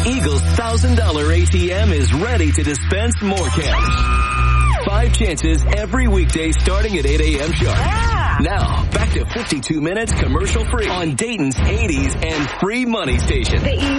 Eagle's $1,000 ATM is ready to dispense more cash. 5 chances every weekday starting at 8 a.m. sharp. Yeah. Now, back to 52 minutes commercial free on Dayton's 80s and free money station. The